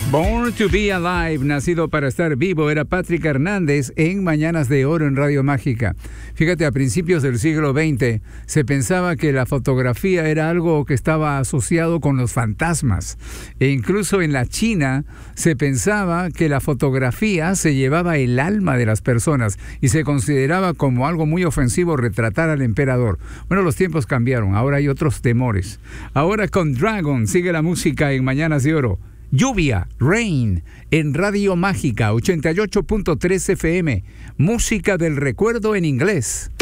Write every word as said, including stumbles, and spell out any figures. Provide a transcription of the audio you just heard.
Born to be Alive, nacido para estar vivo, era Patrick Hernández en Mañanas de Oro en Radio Mágica. Fíjate, a principios del siglo veinte se pensaba que la fotografía era algo que estaba asociado con los fantasmas. E incluso en la China se pensaba que la fotografía se llevaba el alma de las personas y se consideraba como algo muy ofensivo retratar al emperador. Bueno, los tiempos cambiaron, ahora hay otros temores. Ahora con Dragon sigue la música en Mañanas de Oro. Lluvia, Rain, en Radio Mágica, ochenta y ocho punto tres F M, música del recuerdo en inglés.